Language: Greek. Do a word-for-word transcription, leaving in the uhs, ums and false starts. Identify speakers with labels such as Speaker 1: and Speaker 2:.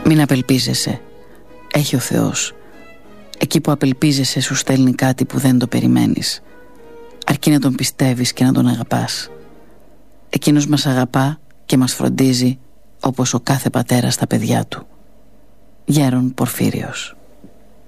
Speaker 1: Μην απελπίζεσαι. Έχει ο Θεός. Εκεί που απελπίζεσαι σου στέλνει κάτι που δεν το περιμένεις. Αρκεί να τον πιστεύεις και να τον αγαπάς. Εκείνος μας αγαπά και μας φροντίζει όπως ο κάθε πατέρας τα παιδιά του. Γέρον Πορφύριος.